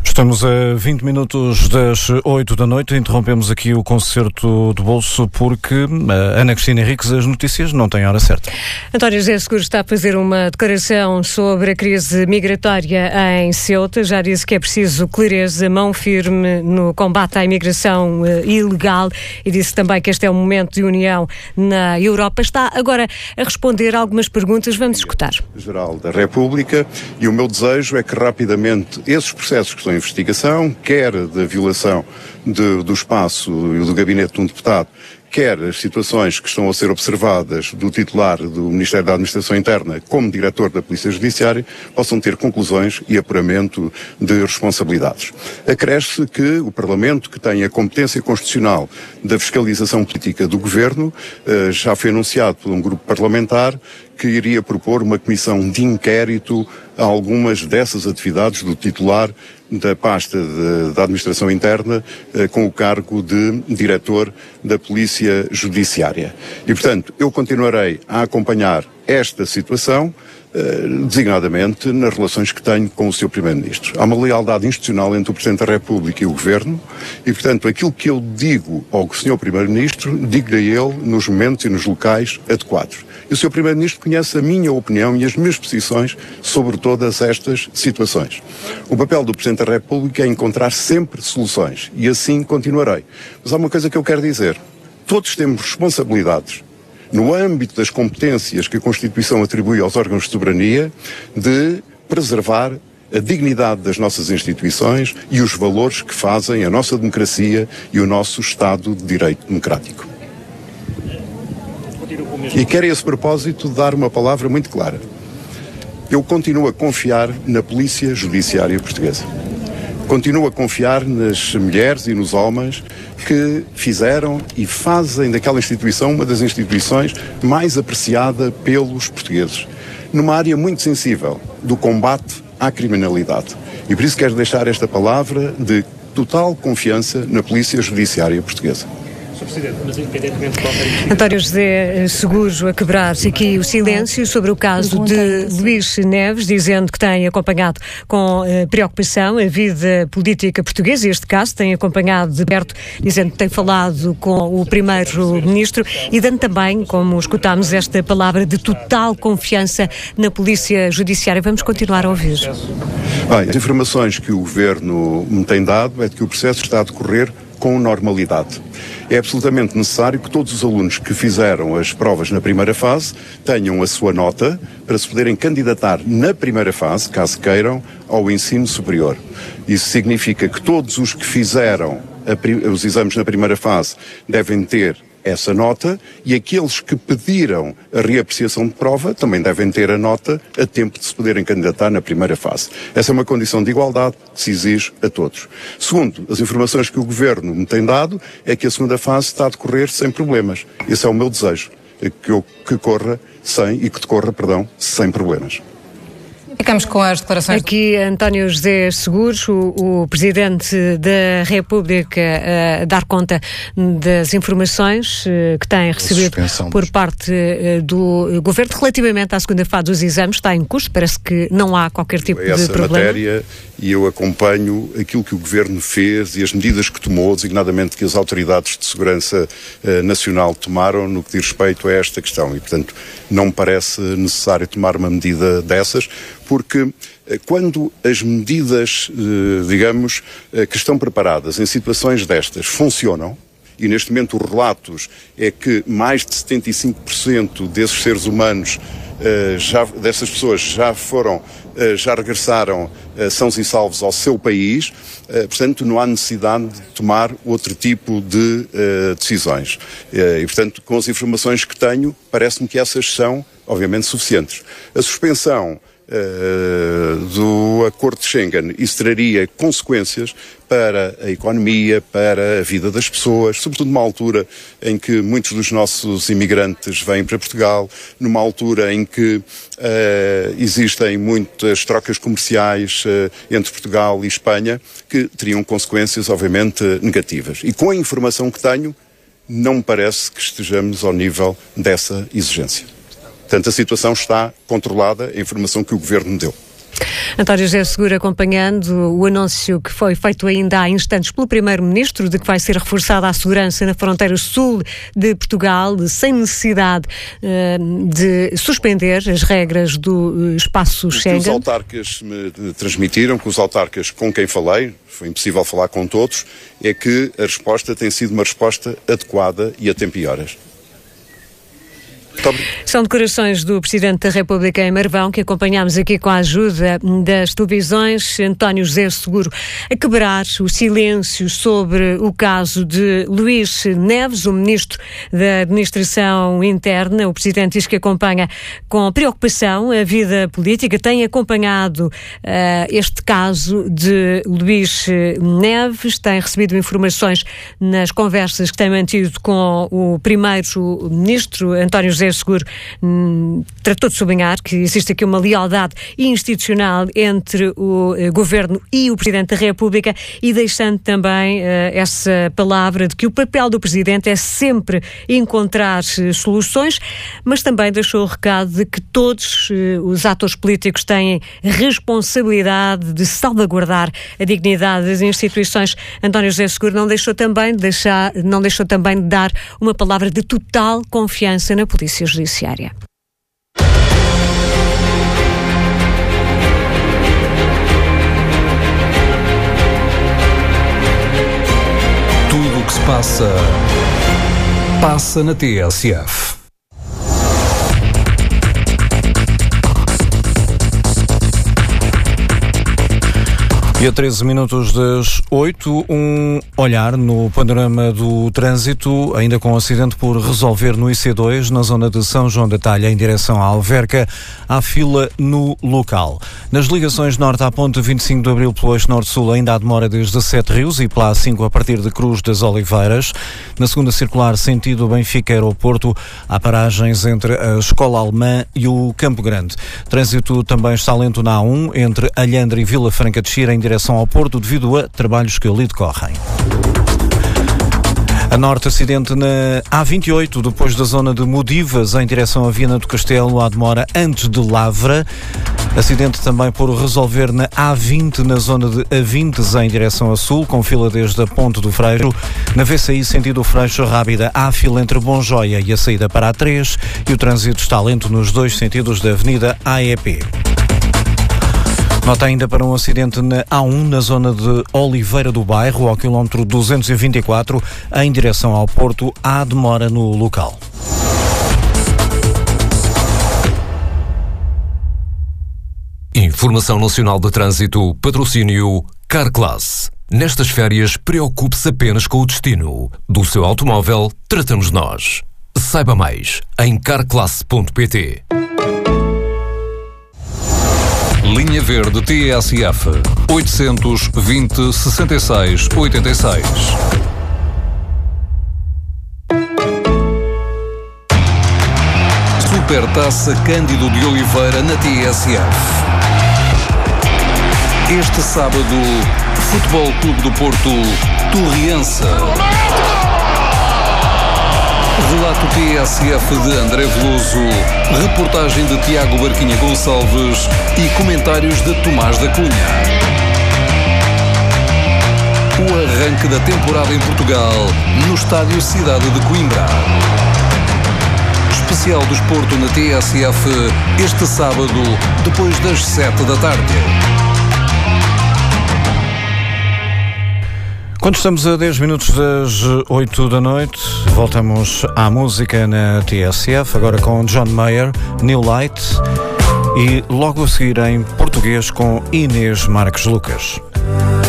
Estamos a 20 minutos das 8 da noite, interrompemos aqui o concerto do bolso porque a Ana Cristina Henriques, as notícias não têm hora certa. António José Seguro está a fazer uma declaração sobre a crise migratória em Ceuta. Já disse que é preciso clareza, mão firme no combate à imigração ilegal e disse também que este é um momento de união na Europa. Está agora a responder a algumas perguntas, vamos escutar. Geral da República, e o meu desejo é que rapidamente esses processos que estão em investigação, quer da violação do espaço e do gabinete de um deputado, quer as situações que estão a ser observadas do titular do Ministério da Administração Interna como diretor da Polícia Judiciária, possam ter conclusões e apuramento de responsabilidades. Acresce que o Parlamento, que tem a competência constitucional da fiscalização política do Governo, já foi anunciado por um grupo parlamentar que iria propor uma comissão de inquérito a algumas dessas atividades do titular da pasta da Administração Interna com o cargo de diretor da Polícia Judiciária. E, portanto, eu continuarei a acompanhar esta situação, designadamente nas relações que tenho com o Sr. Primeiro-Ministro. Há uma lealdade institucional entre o Presidente da República e o Governo e, portanto, aquilo que eu digo ao Sr. Primeiro-Ministro, digo-lhe a ele nos momentos e nos locais adequados. E o Sr. Primeiro-Ministro conhece a minha opinião e as minhas posições sobre todas estas situações. O papel do Presidente da República é encontrar sempre soluções e assim continuarei. Mas há uma coisa que eu quero dizer. Todos temos responsabilidades no âmbito das competências que a Constituição atribui aos órgãos de soberania, de preservar a dignidade das nossas instituições e os valores que fazem a nossa democracia e o nosso Estado de Direito Democrático. E quero a esse propósito dar uma palavra muito clara. Eu continuo a confiar na Polícia Judiciária Portuguesa. Continuo a confiar nas mulheres e nos homens que fizeram e fazem daquela instituição uma das instituições mais apreciada pelos portugueses, numa área muito sensível do combate à criminalidade. E por isso quero deixar esta palavra de total confiança na Polícia Judiciária Portuguesa. António José Seguro a quebrar aqui o silêncio sobre o caso de Luís Neves, dizendo que tem acompanhado com preocupação a vida política portuguesa, e este caso tem acompanhado de perto, dizendo que tem falado com o Primeiro-Ministro e dando também, como escutámos, esta palavra de total confiança na Polícia Judiciária. Vamos continuar a ouvir. Bem, as informações que o Governo me tem dado é de que o processo está a decorrer com normalidade. É absolutamente necessário que todos os alunos que fizeram as provas na primeira fase tenham a sua nota para se poderem candidatar na primeira fase, caso queiram, ao ensino superior. Isso significa que todos os que fizeram os exames na primeira fase devem ter essa nota e aqueles que pediram a reapreciação de prova também devem ter a nota a tempo de se poderem candidatar na primeira fase. Essa é uma condição de igualdade que se exige a todos. Segundo, as informações que o Governo me tem dado é que a segunda fase está a decorrer sem problemas. Esse é o meu desejo, que decorra sem problemas. Ficamos com as declarações. Aqui António José Seguro, o Presidente da República, a dar conta das informações que tem recebido por parte do Governo relativamente à segunda fase dos exames. Está em curso, parece que não há qualquer tipo de problema. Matéria, e eu acompanho aquilo que o Governo fez e as medidas que tomou, designadamente que as autoridades de segurança nacional tomaram no que diz respeito a esta questão. E, portanto, não me parece necessário tomar uma medida dessas, porque quando as medidas, que estão preparadas em situações destas funcionam, e neste momento os relatos é que mais de 75% desses seres humanos, dessas pessoas já regressaram sãos e salvos ao seu país, portanto não há necessidade de tomar outro tipo de decisões. E portanto, com as informações que tenho, parece-me que essas são, obviamente, suficientes. A suspensão do Acordo de Schengen, isso traria consequências para a economia, para a vida das pessoas, sobretudo numa altura em que muitos dos nossos imigrantes vêm para Portugal, numa altura em que existem muitas trocas comerciais entre Portugal e Espanha, que teriam consequências, obviamente, negativas. E com a informação que tenho, não me parece que estejamos ao nível dessa exigência. Portanto, a situação está controlada, a informação que o Governo me deu. António José Seguro acompanhando o anúncio que foi feito ainda há instantes pelo Primeiro-Ministro de que vai ser reforçada a segurança na fronteira sul de Portugal, sem necessidade de suspender as regras do espaço Schengen. O que os autarcas me transmitiram, que os autarcas com quem falei, foi impossível falar com todos, é que a resposta tem sido uma resposta adequada e a tempo e horas. São declarações do Presidente da República em Marvão, que acompanhámos aqui com a ajuda das televisões. António José Seguro a quebrar o silêncio sobre o caso de Luís Neves, o Ministro da Administração Interna. O Presidente diz que acompanha com preocupação a vida política, tem acompanhado este caso de Luís Neves, tem recebido informações nas conversas que tem mantido com o Primeiro-Ministro, António José Seguro tratou de sublinhar que existe aqui uma lealdade institucional entre o Governo e o Presidente da República e deixando também essa palavra de que o papel do Presidente é sempre encontrar soluções, mas também deixou o recado de que todos os atores políticos têm responsabilidade de salvaguardar a dignidade das instituições. António José Seguro não deixou também de dar uma palavra de total confiança na Polícia Judiciária. Tudo o que se passa na TSF. E a 13 minutos das 8, um olhar no panorama do trânsito, ainda com um acidente por resolver no IC2, na zona de São João da Talha, em direção à Alverca, há fila no local. Nas ligações norte à ponte 25 de Abril pelo eixo norte-sul ainda há demora desde Sete Rios e pela A5 a partir de Cruz das Oliveiras. Na segunda circular, sentido Benfica-Aeroporto, há paragens entre a Escola Alemã e o Campo Grande. Trânsito também está lento na A1, entre Alhandra e Vila Franca de Xira, em direção ao Porto, devido a trabalhos que ali decorrem. A norte, acidente na A28, depois da zona de Modivas, em direção a Viana do Castelo, há demora antes de Lavra. Acidente também por resolver na A20, na zona de Avintes, em direção a sul, com fila desde a Ponte do Freixo. Na VCI, sentido Freixo Rábida, há fila entre Bonjoia e a saída para a A3 e o trânsito está lento nos dois sentidos da Avenida AEP. Nota ainda para um acidente na A1, na zona de Oliveira do Bairro, ao quilómetro 224, em direção ao Porto, há demora no local. Informação Nacional de Trânsito, patrocínio Carclass. Nestas férias, preocupe-se apenas com o destino. Do seu automóvel, tratamos nós. Saiba mais em carclass.pt. Linha Verde TSF 820 66 86. Supertaça Cândido de Oliveira na TSF. Este sábado, Futebol Clube do Porto, Torriense. Relato TSF de André Veloso, reportagem de Tiago Barquinha Gonçalves e comentários de Tomás da Cunha. O arranque da temporada em Portugal, no estádio Cidade de Coimbra. Especial do Desporto na TSF, este sábado, depois das 7 da tarde. Quando estamos a 10 minutos das 8 da noite, voltamos à música na TSF, agora com John Mayer, New Light, e logo a seguir em português com Inês Marques Lucas.